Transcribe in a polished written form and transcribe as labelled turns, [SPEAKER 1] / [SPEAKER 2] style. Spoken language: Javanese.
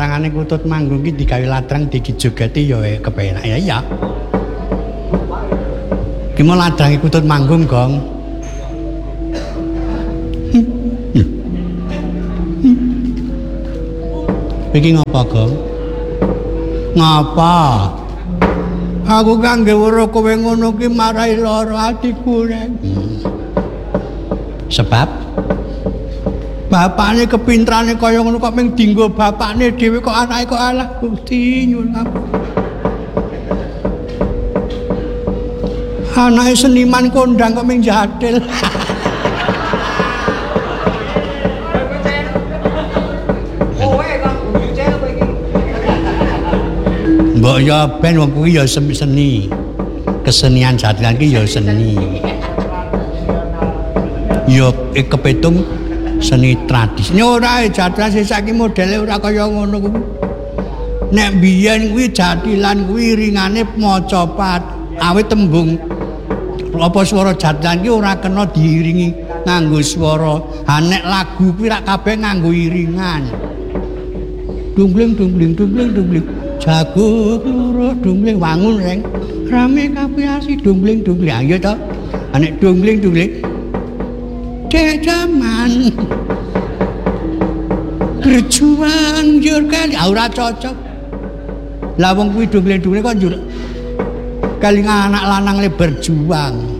[SPEAKER 1] larangane Kutut Manggung ki digawe ladrang digijogeti ya kepenak ya iya. Ki mau ladrange Kutut Manggung, Gong. Iki ngapa, Gong? Ngapa? Aku kangge weruh kowe ngono ki marai lara atiku rek. Sebab bapakne kepintrane kaya ngono kok ming dienggo bapakne dhewe kok anake kok alah Gusti nyuwun ampun. Anake seniman kondang kok ming jathil. Mbok ya ben wong kuwi ya seni. Kesenian jatilan ki ya seni. Ya kepitung seni tradisi. Ora jatilan saiki modele ora kaya ngono kuwi. Nek biyen kuwi jatilan kuwi ringane maca pat. Awit tembung apa swara jatilan ki ora kena diiringi nganggo swara. Ha nek lagu kuwi rak kabeh nganggo iringan. Dungling dungling dungling dungling. Jago loro dungling wangun reng rame kapiasi dungling dungling ayo to nek dungling dungling dek jaman berjuang njur kali ora cocok lah wong kuwi dungling dungling kok njur kali anak lanang le berjuang